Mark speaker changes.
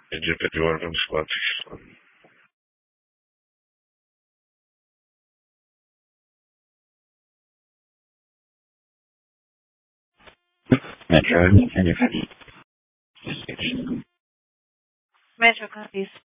Speaker 1: Będzie переговорным складчиком. Начальник, а не ходить.
Speaker 2: Metro Coffees.